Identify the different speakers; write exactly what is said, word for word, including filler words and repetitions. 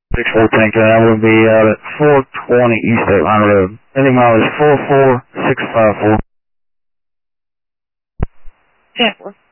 Speaker 1: six four Tango, I'm going to be out at four twenty East State Line Road. Ending mile is four four six five four.
Speaker 2: ten four.